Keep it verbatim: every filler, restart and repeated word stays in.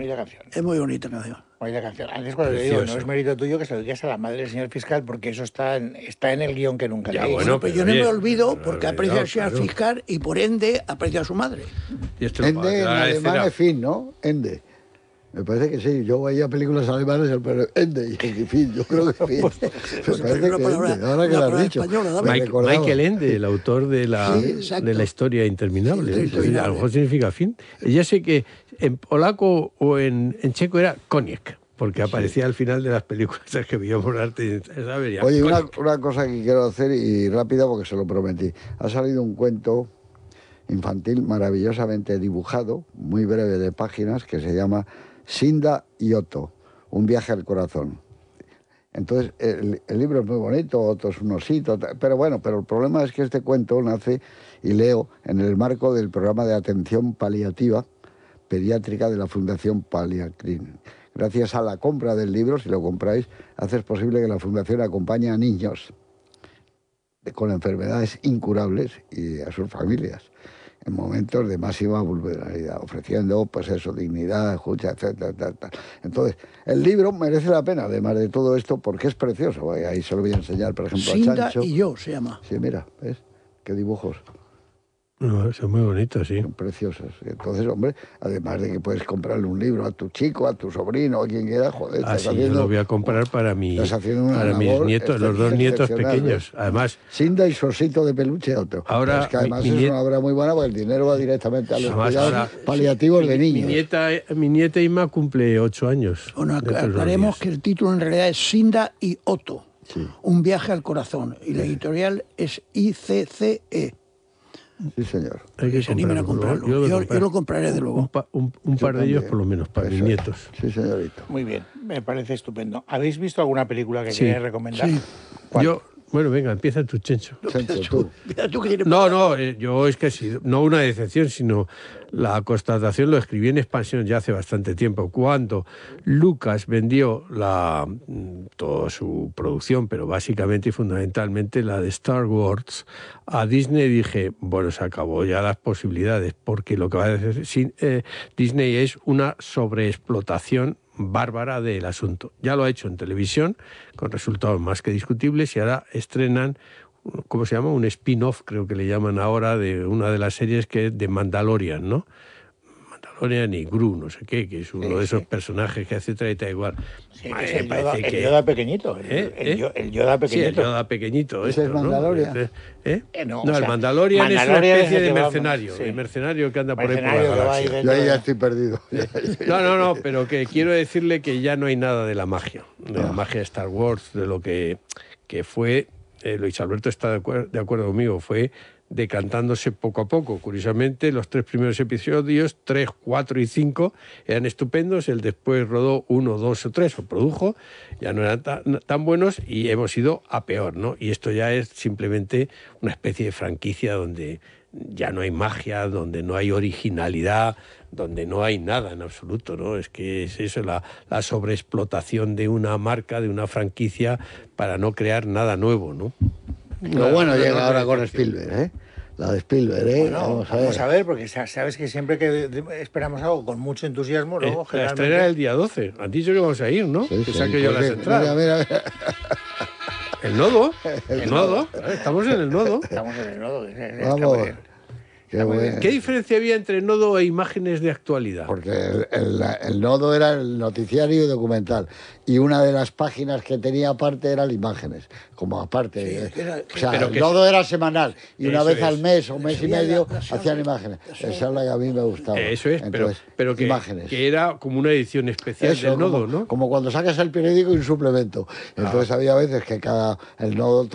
bonita canción. Es muy bonita canción. Bonita canción. Antes cuando le digo, no es mérito tuyo que se lo digas a la madre del señor fiscal, porque eso está en, está en el guión que nunca Ya, leí. bueno, Pues pero yo no oye, me olvido no, porque no, aprecia al señor claro. fiscal y por ende aprecia a su madre. Y esto lo Ende puedo en agradecer alemán a- es fin, ¿no? Ende. Me parece que sí. Yo veía películas alemanas, pero Ende, y en fin, yo creo que fin. Me parece una que palabra- Ende, ahora que una lo has palabra dicho. española, David. me Mike- recordaba. Michael Ende, el autor de la, Sí, exacto. de la historia interminable. Sí, ¿eh? interminable. A lo mejor significa fin. Ya sé que en polaco o en, en checo era koniec, porque aparecía al final de las películas que veía por arte. ¿Sabes? Oye, una, Koniec. una cosa que quiero hacer y rápida porque se lo prometí. Ha salido un cuento infantil maravillosamente dibujado, muy breve de páginas, que se llama Sinda y Otto, un viaje al corazón. Entonces, el, el libro es muy bonito, Otto es un osito, ta- pero bueno, pero el problema es que este cuento nace, y leo, en el marco del programa de atención paliativa pediátrica de la Fundación Paliacrin. Gracias a la compra del libro, si lo compráis, haces posible que la Fundación acompañe a niños con enfermedades incurables y a sus familias en momentos de máxima vulnerabilidad, ofreciendo, pues eso, dignidad, escucha, etcétera, etcétera. Entonces, el libro merece la pena, además de todo esto, porque es precioso. Ahí se lo voy a enseñar, por ejemplo, a Sinda Chancho. y yo se llama. Sí, mira, ¿ves? Qué dibujos. No, eso es muy bonito, sí. Son preciosos. Entonces, hombre, además de que puedes comprarle un libro a tu chico, a tu sobrino, a quien quiera, joder, Ah, estás sí, yo haciendo... lo voy a comprar para, mi, estás haciendo una para mis labor nietos, los dos nietos excepcional, pequeños. ¿ves? Además, Sinda y su osito de peluche otro. Ahora, Pero es que además mi- mi es niet- una obra muy buena porque el dinero va directamente a los Además, cuidados ahora- paliativos de mi niños. nieta, mi nieta Inma cumple ocho años. Bueno, dentro de unos aclaremos días. que el título en realidad es Sinda y Otto, Sí. un viaje al corazón. Y la editorial es I C C E. Sí, señor. Hay que Que se animen a comprarlo. comprarlo. lo Yo, compré. yo lo compraré de Un, luego. pa- un- un Yo par de ellos, también. por lo menos, para mis Eso es. nietos. Sí, señorito. Muy bien, me parece estupendo. ¿Habéis visto alguna película que Sí. queráis recomendar? Sí. ¿Cuál? Yo, bueno, venga, empieza tu Chencho. Chancho, tú. Mira, tú que tienes- No, no, eh, yo es que he sido, no una decepción, sino la constatación, lo escribí en expansión ya hace bastante tiempo, cuando Lucas vendió la, mm, toda su producción, pero básicamente y fundamentalmente la de Star Wars, a Disney dije, bueno, se acabó ya las posibilidades, porque lo que va a decir sin- eh, Disney es una sobreexplotación bárbara del asunto. Ya lo ha hecho en televisión, con resultados más que discutibles, y ahora estrenan, ¿cómo se llama? Un spin-off, creo que le llaman ahora, de una de las series que es de Mandalorian, ¿no? Mandalorian y Gru, no sé qué, que es uno Sí, de esos sí. personajes que hace otra y da igual. Sí, Madre, es me el, parece Yoda, el que- Yoda pequeñito. El, ¿Eh? el ¿Eh? Yo- el Yoda Sí, el pequeñito. Yoda pequeñito. Ese esto, es ¿no? Mandalorian. ¿Eh? ¿Eh? Eh, no, No, o el sea, Mandalorian, es Mandalorian una es especie el de que va- mercenario, sí. el mercenario que anda por ahí por la Mercenario que va ahí galaxia. de- Yo ahí ya estoy perdido. No, no, no, pero que quiero decirle que ya no hay nada de la magia, de la magia de Star Wars, de lo que, que fue, eh, Luis Alberto está de, acuer- de acuerdo conmigo, fue decantándose poco a poco. Curiosamente, los tres primeros episodios, tres, cuatro y cinco, eran estupendos, el después rodó uno, dos o tres, o produjo, ya no eran tan, tan buenos y hemos ido a peor, ¿no? Y esto ya es simplemente una especie de franquicia donde ya no hay magia, donde no hay originalidad, donde no hay nada en absoluto, ¿no? Es que es eso, la, la sobreexplotación de una marca, de una franquicia, para no crear nada nuevo, ¿no? Lo bueno Claro, llega no, ahora no, con no, Spielberg, ¿eh? La de Spielberg, ¿eh? Bueno, vamos a vamos ver. a ver, porque sa- sabes que siempre que de- de- esperamos algo con mucho entusiasmo, Eh, luego la generalmente... estrena el día doce. Han dicho que vamos a ir, ¿no? Sí, que sí, saque yo pues las sí. entradas. Mira, mira, mira. El nodo. El nodo. Estamos en el nodo. Estamos en el nodo. que está muy Vamos. bien. Qué bueno. ¿Qué diferencia había entre nodo e imágenes de actualidad? Porque el, el- el nodo era el noticiario y documental. Y una de las páginas que tenía aparte eran imágenes. Como aparte. Sí, eh, era- o sea, pero el que- nodo era semanal. Y una Eso vez es. al mes o mes y Sería la- medio la- hacían imágenes. Esa es la que a mí me gustaba. Eso es, pero, Entonces, pero que, imágenes. que era como una edición especial Eso, del nodo, como, ¿no? como cuando sacas el periódico y un suplemento. Entonces había veces que cada el nodo